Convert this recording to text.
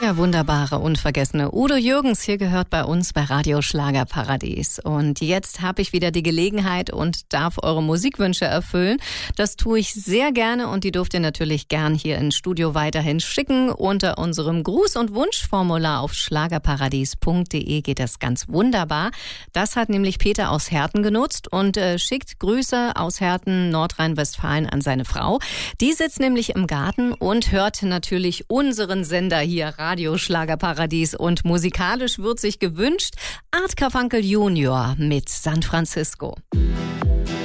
Der wunderbare, unvergessene Udo Jürgens hier gehört bei uns bei Radio Schlagerparadies. Und jetzt habe ich wieder die Gelegenheit und darf eure Musikwünsche erfüllen. Das tue ich sehr gerne und die dürft ihr natürlich gern hier ins Studio weiterhin schicken. Unter unserem Gruß- und Wunschformular auf schlagerparadies.de geht das ganz wunderbar. Das hat nämlich Peter aus Herten genutzt und schickt Grüße aus Herten, Nordrhein-Westfalen an seine Frau. Die sitzt nämlich im Garten und hört natürlich unseren Sender hier, Radio Schlagerparadies, und musikalisch wird sich gewünscht Art Carfunkel Junior mit San Francisco.